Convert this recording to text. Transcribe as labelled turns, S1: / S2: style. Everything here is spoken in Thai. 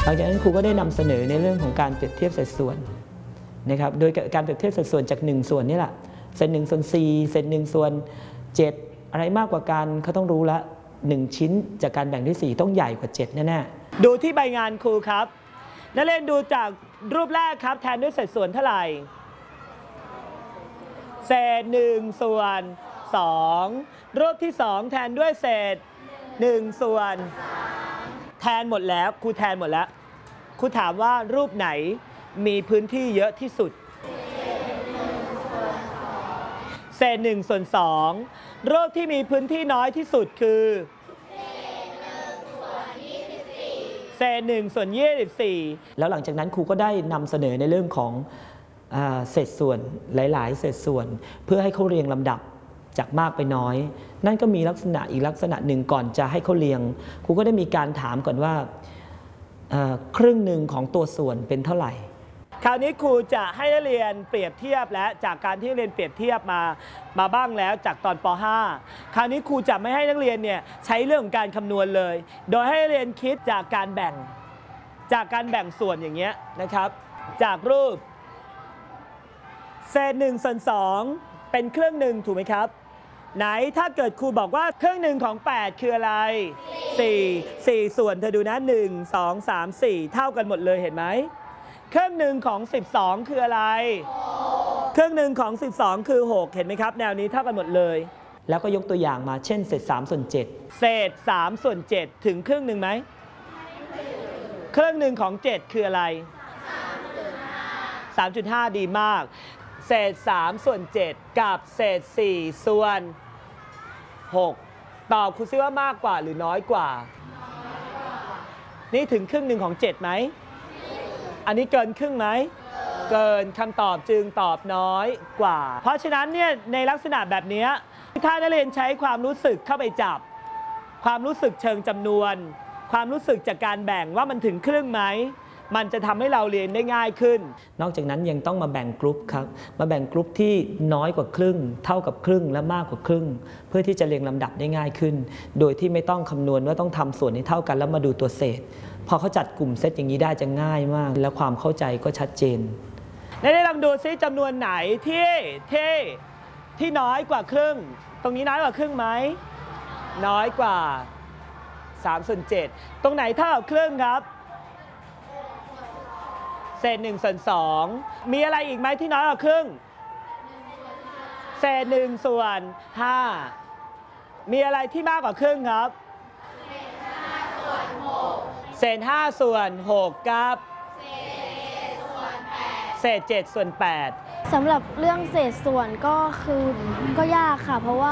S1: ลังจากนั้นครูก็ได้นำเสนอในเรื่องของการเปรียบเทียบสัดส่วนนะครับโดยการเปรียบเทียบสัดส่วนจาก1ส่วนนี่แหละเศษ1ส่วน4เศษ1ส่วน7อะไรมากกว่ากันเขาต้องรู้ละ1ชิ้นจากการแบ่งด้วย4ต้องใหญ่กว่า7แน่ๆดูที่ใบงานครูครับนักเรียนดูจากรูปแรกครับแทนด้วยเศษส่วนเท่าไหร่เศษ1ส่วน2รูปที่2แทนด้วยเศษ1ส่วนแทนหมดแล้วครูแทนหมดแล้วครูถามว่ารูปไหนมีพื้นที่เยอะที่สุดเศษ1ส่วน2รูปที่มีพื้นที่น้อยที่สุดคือเศษ1ส่วน24แล้วหลังจากนั้นครูก็ได้นำเสนอในเรื่องของเศษส่วนหลายๆเศษส่วนเพื่อให้เขาเรียงลำดับจากมากไปน้อยนั่นก็มีลักษณะอีกลักษณะหนึ่งก่อนจะให้เขาเรียงครูก็ได้มีการถามก่อนว่าครึ่งหนึ่งของตัวส่วนเป็นเท่าไหร่คราวนี้ครูจะให้นักเรียนเปรียบเทียบและจากการที่เรียนเปรียบเทียบมาบ้างแล้วจากตอนป .5 คราวนี้ครูจะไม่ให้นักเรียนเนี่ยใช้เรื่องของการคำนวณเลยโดยให้นักเรียนคิดจากการแบ่งส่วนอย่างเงี้ยนะครับจากรูปเศษ1ส่วน2เป็นครึ่งหนึ่งถูกไหมครับไหนถ้าเกิดครูบอกว่าครึ่งหนึ่งของ8คืออะไร4ส่วนเธอดูนะ1 2 3 4เท่ากันหมดเลยเห็นไหมครึ่งหนึ่งของ12คืออะไรครึ่งหนึ่งของ12คือ6เห็นไหมครับแนวนี้เท่ากันหมดเลยแล้วก็ยกตัวอย่างมาเช่นเศษ3ส่วน7เศษ3ส่วน7ถึงครึ่งหนึ่งไหมครึ่งหนึ่งของ7คืออะไร 3.5 ดีมากเศษ3ส่วน7กับเศษ4ส่วน6ตอบครูซิว่ามากกว่าหรือน้อยกว่านี่ถึงครึ่งหนึ่งของ7ไหมอันนี้เกินครึ่งไหมเกินคำตอบจึงตอบน้อยกว่าเพราะฉะนั้นเนี่ยในลักษณะแบบนี้ถ้านักเรียนใช้ความรู้สึกเข้าไปจับความรู้สึกเชิงจำนวนความรู้สึกจากการแบ่งว่ามันถึงครึ่งไหมมันจะทำให้เราเรียนได้ง่ายขึ้นนอกจากนั้นยังต้องมาแบ่งกลุ่มครับมาแบ่งกลุ่มที่น้อยกว่าครึ่งเท่ากับครึ่งและมากกว่าครึ่งเพื่อที่จะเรียงลำดับได้ง่ายขึ้นโดยที่ไม่ต้องคำนวณว่าต้องทำส่วนให้เท่ากันแล้วมาดูตัวเศษพอเขาจัดกลุ่มเซตอย่างนี้ได้จะง่ายมากและความเข้าใจก็ชัดเจนได้ลองดูซิจำนวนไหนที่น้อยกว่าครึ่งตรงนี้น้อยกว่าครึ่งไหมน้อยกว่า3ส่วน7ตรงไหนเท่ากับครึ่งครับเศษ1ส่วน2มีอะไรอีกไหมที่น้อยกว่าครึ่งเศษ1ส่วน5มีอะไรที่มากกว่าครึ่งครับเศษ5ส่วน6กับเศษ7ส่วน8
S2: สำหรับเรื่องเศษส่วนก็ยากค่ะเพราะว่า